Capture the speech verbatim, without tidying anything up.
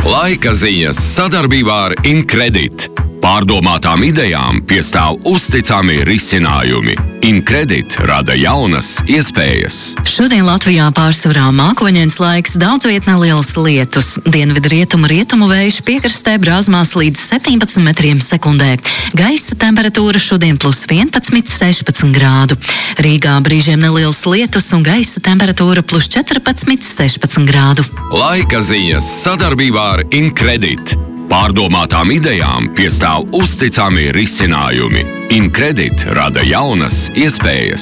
Laika ziņas sadarbībā ar Incredit. Pārdomātām idejām piestāv uzticami risinājumi. Incredit rada jaunas iespējas. Šodien Latvijā pārsvarā mākoņains laiks, daudz viet nelielas lietus. Dienvidu rietumu rietumu vējš piekrastē brāzmās līdz septiņpadsmit metriem sekundē. Gaisa temperatūra šodien plus vienpadsmit, sešpadsmit grādu. Rīgā brīžiem nelielas lietus un gaisa temperatūra plus četrpadsmit, sešpadsmit grādu. Laika ziņas sadarbībā ar Incredit. Pārdomātām idejām piestāv uzticami risinājumi. Incredit rada jaunas iespējas.